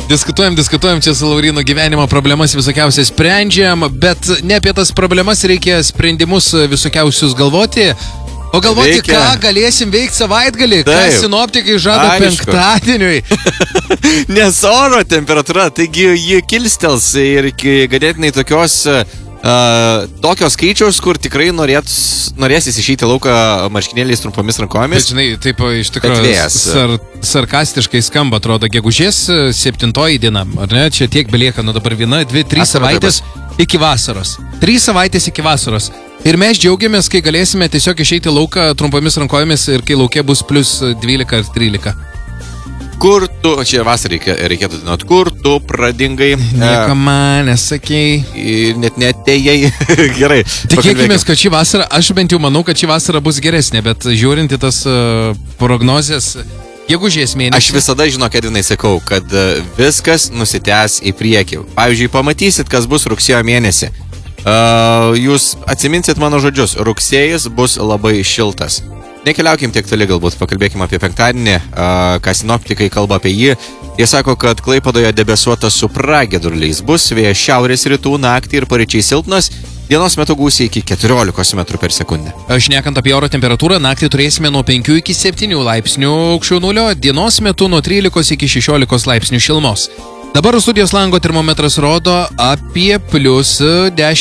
Diskutuojam čia su Laurinu gyvenimo problemas visokiausias sprendžiam, bet ne apie tas problemas reikia sprendimus visokiausius galvoti, o galvoti, ką galėsim veikti savaitgalį, ką sinoptikai žada penktadieniui. Nes oro temperatūra, taigi ji kilstels ir ganėtinai tokio skaičiaus, kur tikrai norėsis išeiti lauką marškinėliais trumpomis rankomis. Bet žinai, taip iš tikrųjų sarkastiškai skamba, atrodo, gegužės 7 diena, ar ne? Čia tiek belieka, dabar 1, 2, 3 savaitės iki vasaros. 3 savaitės iki vasaros. Ir mes džiaugiamės, kai galėsime tiesiog išeiti lauką trumpomis rankomis ir kai lauke bus plus 12 ar 13. Kur tu, čia vasarą reikėtų žinot, kur tu pradingai? Nieko man nesakei. Net netėjai. Gerai. Tikėkimės, kad šį vasarą, aš bent jau manau, kad šį vasarą bus geresnė, bet žiūrint į tas prognozes, gegužės mėnesį. Aš visada Edvinai sakau, kad viskas nusitęs į priekį. Pavyzdžiui, pamatysit, kas bus rugsėjo mėnesį. Jūs atsiminsit mano žodžius, rugsėjis bus labai šiltas. Nekeliaukim tiek toli, galbūt pakalbėkime apie penktadienį, ką sinoptikai kalba apie jį. Jie sako, kad Klaipėdoje debesuota su pragiedruliais, bus vėjas šiaurės rytų naktį ir paryčiai silpnas, dienos metu gūsiai iki 14 metrų per sekundę. Šnekant apie oro temperatūrą, naktį turėsime nuo 5 iki 7 laipsnių aukščiau nulio, dienos metu nuo 13 iki 16 laipsnių šilumos. Dabar studijos lango termometras rodo apie plus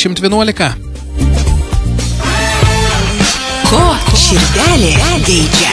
10-11. Ko širdelė geidžia?